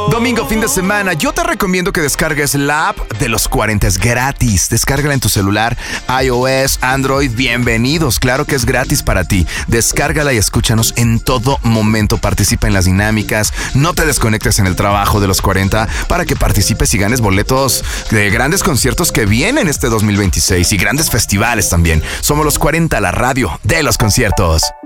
Domingo, fin de semana, yo te recomiendo que descargues la app de los 40, es gratis. Descárgala en tu celular, iOS, Android, bienvenidos. Claro que es gratis para ti. Descárgala y escúchanos en todo momento. Participa en las dinámicas, no te desconectes en el trabajo de los 40 para que participes y ganes boletos de grandes conciertos que vienen este 2026 y grandes festivales también. Somos los 40, la radio de los conciertos.